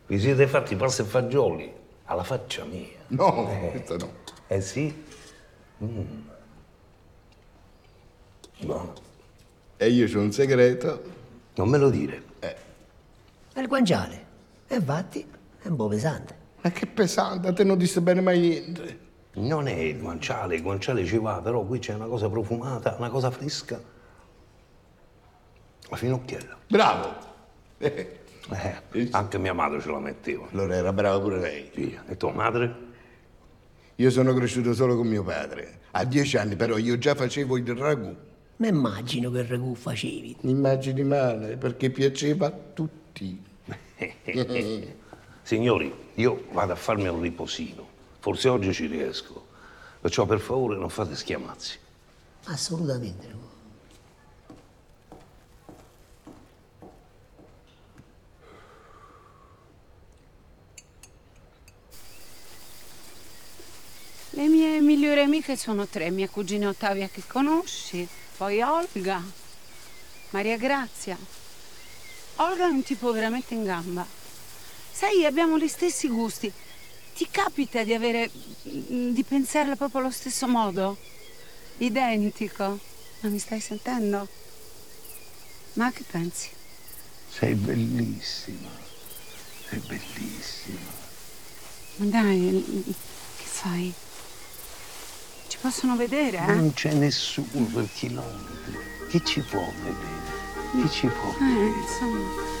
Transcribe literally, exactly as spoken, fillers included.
Vi siete fatti pasta e fagioli alla faccia mia. No, eh. questo no. Eh sì? Mm. Buono. E io c'ho un segreto. Non me lo dire. Eh. È il guanciale. E infatti è un po' pesante. Ma che pesante, a te non disse bene mai niente. Non è il guanciale, il guanciale ci va, però qui c'è una cosa profumata, una cosa fresca. La finocchiella. Bravo. Eh. Eh, anche mia madre ce la metteva. Allora era brava pure lei. Sì. E tua madre? Io sono cresciuto solo con mio padre. A dieci anni però io già facevo il ragù. Ma immagino che ragù facevi. Immagini male, perché piaceva a tutti. Signori, io vado a farmi un riposino. Forse oggi ci riesco. Perciò per favore non fate schiamazzi. Assolutamente no. Le mie migliori amiche sono tre, mia cugina Ottavia che conosci, poi Olga, Maria Grazia. Olga è un tipo veramente in gamba. Sai, abbiamo gli stessi gusti. Ti capita di avere, di pensarla proprio allo stesso modo? Identico. Ma mi stai sentendo? Ma che pensi? Sei bellissima. Sei bellissima. Ma dai, che fai? Ci possono vedere, eh? Non c'è nessuno per chilometri. Chi ci può vedere? Chi ci può vedere? Eh, insomma.